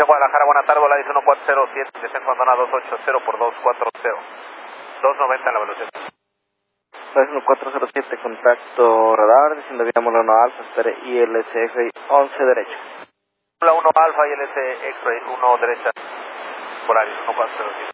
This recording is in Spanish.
de Guadalajara, buenas tardes, Volaris 1407, descenso abandona 280 por 240, 290 en la velocidad. Volaris 1407, contacto radar, diciendo vía Mola 1 Alfa, espere ILS 11 derecha. Mola 1 Alfa, ILS X-Ray 1 derecha, Volaris 1407.